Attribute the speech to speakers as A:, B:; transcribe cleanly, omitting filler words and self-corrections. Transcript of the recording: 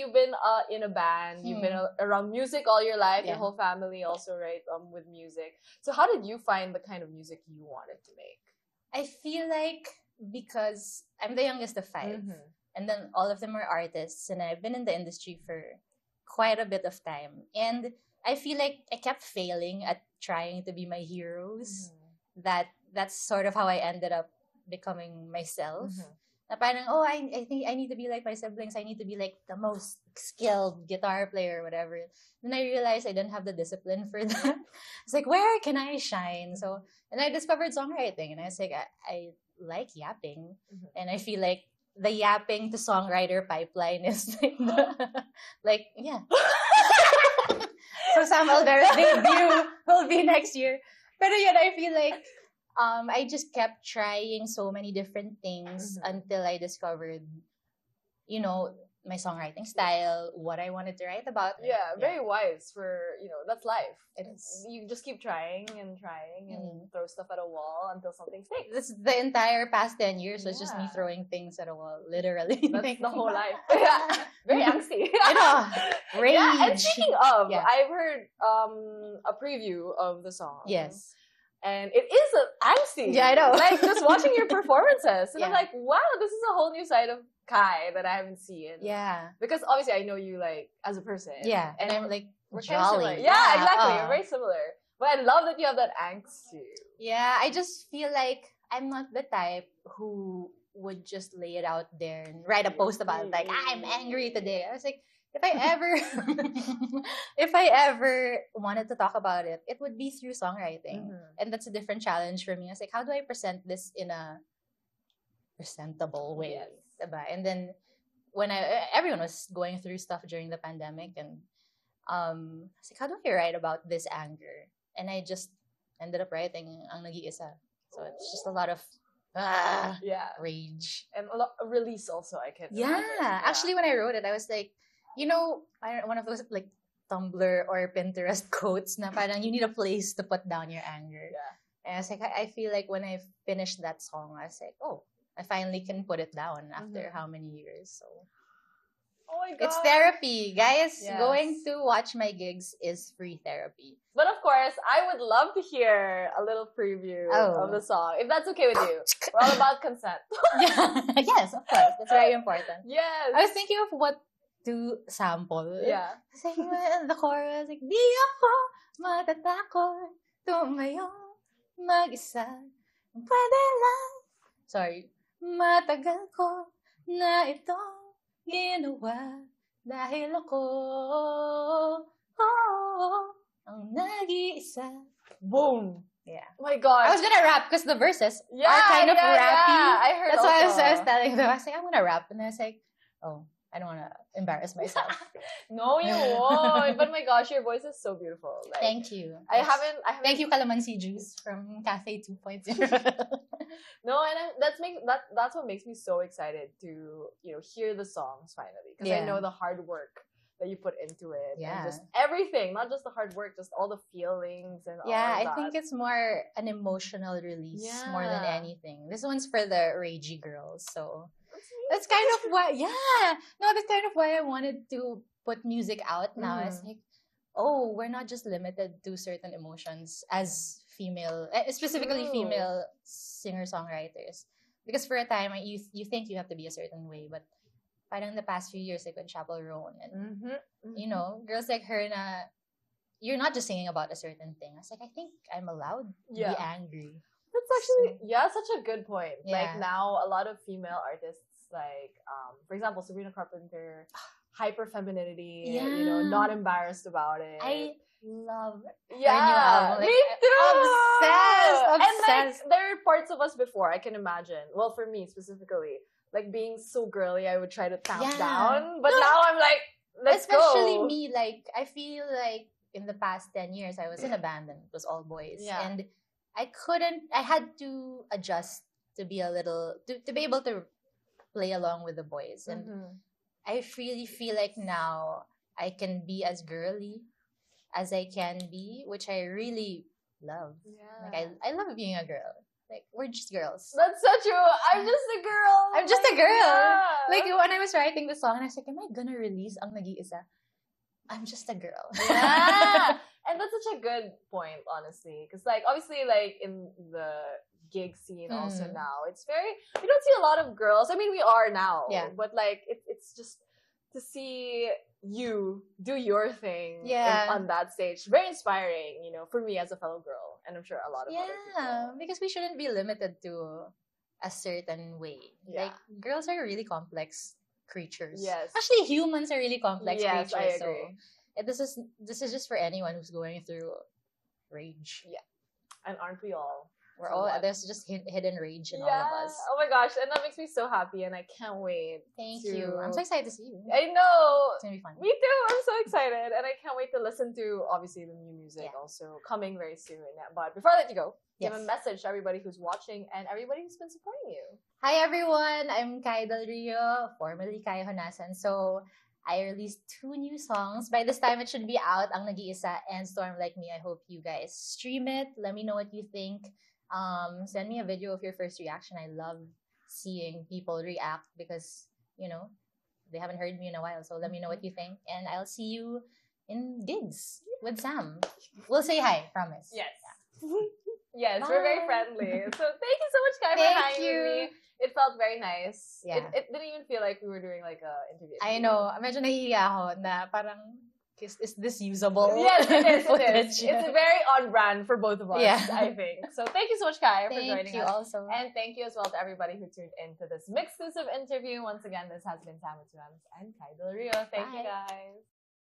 A: you've been in a band, you've been around music all your life, your whole family also, right? With music. So how did you find the kind of music you wanted to make?
B: I feel like because I'm the youngest of 5, and then all of them are artists, and I've been in the industry for quite a bit of time, and I feel like I kept failing at trying to be my heroes. That's sort of how I ended up becoming myself. Na parang, I think I need to be like my siblings. I need to be like the most skilled guitar player or whatever. Then I realized I didn't have the discipline for that. It's like, where can I shine? So, and I discovered songwriting, and I was like, I like yapping, and I feel like the yapping to songwriter pipeline is like like yeah. So Sam Alvera's debut will be next year. But yet I feel like I just kept trying so many different things until I discovered, you know, my songwriting style, what I wanted to write about.
A: Yeah, very wise for, that's life.
B: It is.
A: You just keep trying and throw stuff at a wall until something sticks.
B: This is the entire past 10 years was just me throwing things at a wall, literally.
A: That's the whole life. Yeah, very angsty.
B: I know. Rage.
A: Yeah, and speaking of, I've heard a preview of the song.
B: Yes.
A: And it is angsty.
B: Yeah, I know.
A: Like, just watching your performances. And I'm like, wow, this is a whole new side of Kai that I haven't seen.
B: Yeah.
A: Because obviously I know you, like, as a person.
B: Yeah. And I'm, like,
A: we're
B: jolly.
A: Yeah, exactly. We're very similar. But I love that you have that angst too.
B: Yeah, I just feel like I'm not the type who would just lay it out there and write a post about it. Like, I'm angry today. I was like, if I ever wanted to talk about it, it would be through songwriting. And that's a different challenge for me. I was like, how do I present this in a presentable way?
A: Yes.
B: And then when everyone was going through stuff during the pandemic, and I was like, how do I write about this anger? And I just ended up writing Ang Nag-iisa. So it's just a lot of rage.
A: And a lot of release also, I can imagine.
B: Actually, when I wrote it, I was like, one of those like Tumblr or Pinterest quotes na parang you need a place to put down your anger.
A: Yeah.
B: And I was like, I feel like when I finished that song, I was like, oh, I finally can put it down after how many years. So,
A: oh my God.
B: It's therapy, guys. Yes. Going to watch my gigs is free therapy.
A: But of course, I would love to hear a little preview of the song, if that's okay with you. We're all about consent.
B: Yes, of course. That's very important.
A: Yes.
B: I was thinking of what to sample.
A: Yeah.
B: Like, the chorus, like, di ako matatakot, tumayo, mag-isa, pwede lang. Sorry. Matagal ko na ito ginawa dahil ako ang nag-iisa.
A: Boom.
B: Yeah.
A: Oh my God.
B: I was gonna rap because the verses are kind of rappy.
A: Yeah. I heard
B: That's
A: also.
B: why I was telling them. I was like, I'm gonna rap. And I was like, oh, I don't want to embarrass myself.
A: No, you won't. But my gosh, your voice is so beautiful. Like,
B: thank you.
A: I haven't.
B: Thank you, Calamansi Juice from Cafe 2.0.
A: No, and that's what makes me so excited to hear the songs finally, because I know the hard work that you put into it, and just everything, not just the hard work, just all the feelings and all of that.
B: I think it's more an emotional release more than anything. This one's for the ragey girls, so. That's kind of why, that's kind of why I wanted to put music out now. It's like, we're not just limited to certain emotions as female, specifically female singer-songwriters. Because for a time, you think you have to be a certain way, but parang the past few years, like with Chapel Roan, and girls like her you're not just singing about a certain thing. I was like, I think I'm allowed to be angry.
A: That's actually, such a good point. Yeah. Like now, a lot of female artists, like, for example, Sabrina Carpenter, hyper femininity, not embarrassed about it.
B: I love
A: her new album. Like, me too!
B: Obsessed!
A: And like, there are parts of us before, I can imagine. Well, for me specifically, like being so girly, I would try to tamp down. But now I'm like, let's
B: Especially
A: go.
B: me, like, I feel like in the past 10 years, I was in a band and it was all boys.
A: Yeah.
B: And I had to adjust to be a little, to be able to play along with the boys. And I really feel like now I can be as girly as I can be, which I really love.
A: Yeah.
B: Like I love being a girl. Like, we're just girls.
A: That's so true. I'm just a girl.
B: I'm just a girl.
A: Yeah.
B: Like, when I was writing the song, and I was like, am I gonna release ang nag-iisa? I'm just a girl.
A: Yeah. And that's such a good point, honestly. Because, like, obviously, like, in the gig scene also now, it's very, we don't see a lot of girls. I mean, we are now.
B: Yeah.
A: But, like, it's just to see you do your thing on that stage. Very inspiring, you know, for me as a fellow girl. And I'm sure a lot of other people.
B: Yeah, because we shouldn't be limited to a certain way.
A: Yeah.
B: Like, girls are really complex creatures.
A: Yes.
B: Actually, humans are really complex
A: Yes,
B: creatures.
A: I agree.
B: So this is just for anyone who's going through rage.
A: Yeah. And aren't we all?
B: We're all there's just hidden rage in all of us.
A: Oh my gosh, and that makes me so happy, and I can't wait.
B: Thank you. I'm so excited to see you.
A: I know.
B: It's gonna be fun.
A: Me too. I'm so excited, and I can't wait to listen to obviously the new music also coming very soon. But before I let you go, give a message to everybody who's watching and everybody who's been supporting you.
B: Hi everyone, I'm Kai Del Rio, formerly Kai Honasan. So I released 2 new songs. By this time, it should be out, Ang Nag-iisa and Storm Like Me. I hope you guys stream it. Let me know what you think. Send me a video of your first reaction. I love seeing people react because, you know, they haven't heard me in a while. So let me know what you think. And I'll see you in gigs with Sam. We'll say hi, promise.
A: Yes.
B: Yeah.
A: Yes,
B: Bye.
A: We're very friendly. So thank you so much, Kai, for hanging with me. It felt very nice.
B: Yeah.
A: It didn't even feel like we were doing like a interview.
B: I know. Medyo nahihiya ako na parang, is this usable?
A: Yes, it is. It's very on brand for both of us, I think. So thank you so much, Kai, for joining us.
B: Thank you also.
A: And thank you as well to everybody who tuned into this exclusive interview. Once again, this has been Sam with 2 M's and Kai Del Rio. Thank you, guys.